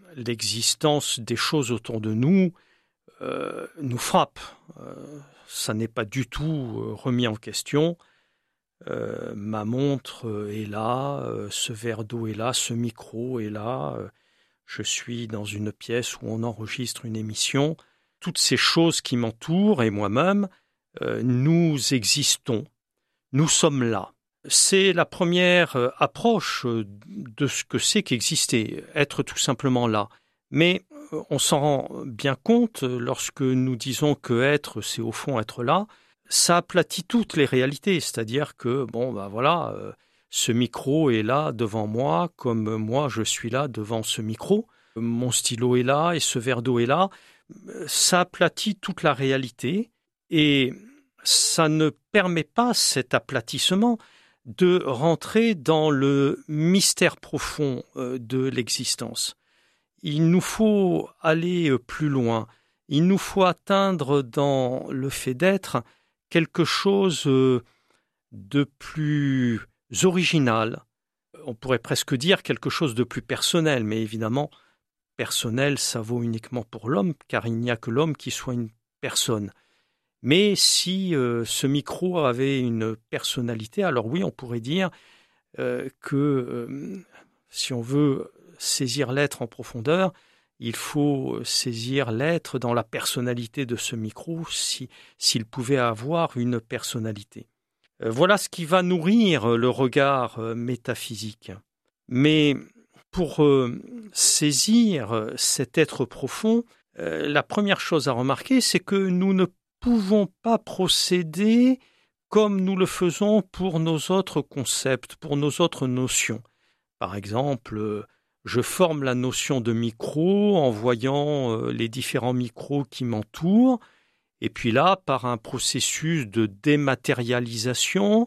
l'existence des choses autour de nous nous frappe. Ça n'est pas du tout remis en question. Ma montre est là, ce verre d'eau est là, ce micro est là. Je suis dans une pièce où on enregistre une émission. Toutes ces choses qui m'entourent et moi-même, nous existons. Nous sommes là. C'est la première approche de ce que c'est qu'exister, être tout simplement là. Mais on s'en rend bien compte lorsque nous disons que être, c'est au fond être là. Ça aplatit toutes les réalités, c'est-à-dire que, ce micro est là devant moi, comme moi je suis là devant ce micro. Mon stylo est là et ce verre d'eau est là. Ça aplatit toute la réalité et ça ne permet pas, cet aplatissement, de rentrer dans le mystère profond de l'existence. Il nous faut aller plus loin. Il nous faut atteindre dans le fait d'être quelque chose de plus original. On pourrait presque dire quelque chose de plus personnel, mais évidemment, personnel, ça vaut uniquement pour l'homme, car il n'y a que l'homme qui soit une personne. Mais si ce micro avait une personnalité, alors oui, on pourrait dire que si on veut saisir l'être en profondeur, il faut saisir l'être dans la personnalité de ce micro, s'il pouvait avoir une personnalité. Voilà ce qui va nourrir le regard métaphysique. Mais pour saisir cet être profond, la première chose à remarquer, c'est que nous ne pouvons pas procéder comme nous le faisons pour nos autres concepts, pour nos autres notions. Par exemple, je forme la notion de micro en voyant les différents micros qui m'entourent, et puis là, par un processus de dématérialisation,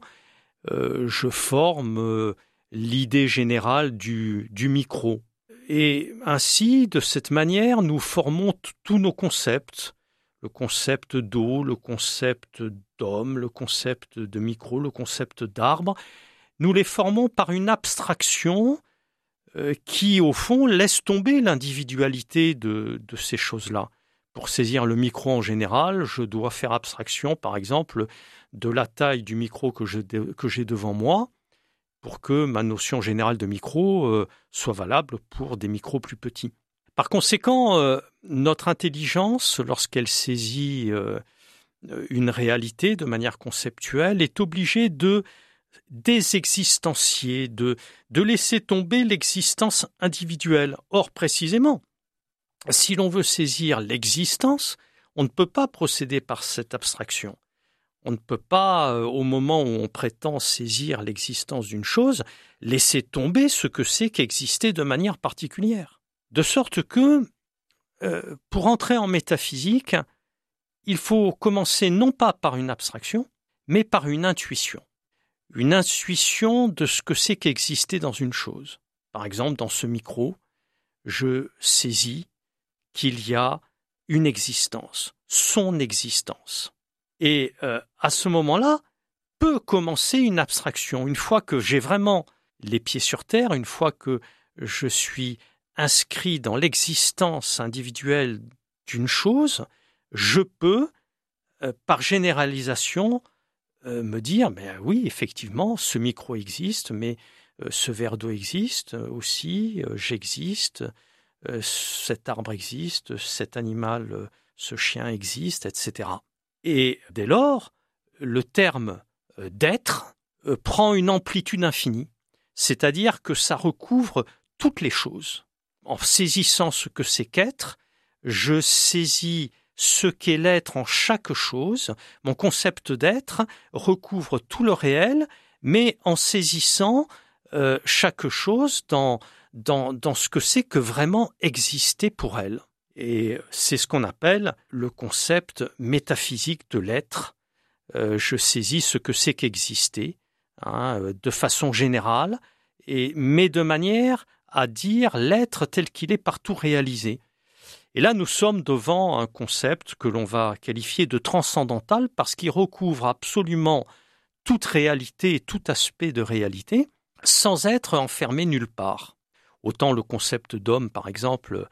je forme l'idée générale du micro. Et ainsi, de cette manière, nous formons tous nos concepts, le concept d'eau, le concept d'homme, le concept de micro, le concept d'arbre. Nous les formons par une abstraction qui, au fond, laisse tomber l'individualité de ces choses-là. Pour saisir le micro en général, je dois faire abstraction, par exemple, de la taille du micro que j'ai devant moi, pour que ma notion générale de micro soit valable pour des micros plus petits. Par conséquent, notre intelligence, lorsqu'elle saisit une réalité de manière conceptuelle, est obligée de désexistencier, de laisser tomber l'existence individuelle. Or, précisément, si l'on veut saisir l'existence, on ne peut pas procéder par cette abstraction. On ne peut pas, au moment où on prétend saisir l'existence d'une chose, laisser tomber ce que c'est qu'exister de manière particulière. De sorte que, pour entrer en métaphysique, il faut commencer non pas par une abstraction, mais par une intuition. Une intuition de ce que c'est qu'exister dans une chose. Par exemple, dans ce micro, je saisis qu'il y a une existence, son existence. Et à ce moment-là, peut commencer une abstraction. Une fois que j'ai vraiment les pieds sur terre, une fois que je suis inscrit dans l'existence individuelle d'une chose, je peux, par généralisation, me dire, ben oui, effectivement, ce micro existe, mais ce verre d'eau existe aussi, j'existe, cet arbre existe, cet animal, ce chien existe, etc. Et dès lors, le terme d'être prend une amplitude infinie, c'est-à-dire que ça recouvre toutes les choses. En saisissant ce que c'est qu'être, je saisis ce qu'est l'être en chaque chose. Mon concept d'être recouvre tout le réel, mais en saisissant chaque chose dans ce que c'est que vraiment exister pour elle. Et c'est ce qu'on appelle le concept métaphysique de l'être. Je saisis ce que c'est qu'exister, de façon générale, mais de manière à dire l'être tel qu'il est partout réalisé. Et là, nous sommes devant un concept que l'on va qualifier de transcendantal parce qu'il recouvre absolument toute réalité et tout aspect de réalité sans être enfermé nulle part. Autant le concept d'homme, par exemple,